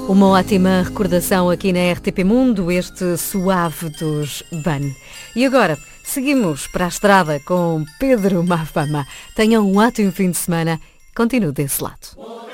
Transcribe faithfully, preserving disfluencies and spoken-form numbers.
Uma ótima recordação aqui na R T P Mundo, este suave dos Ban. E agora, seguimos para a estrada com Pedro Mafama. Tenham um ótimo fim de semana. Continuo desse lado.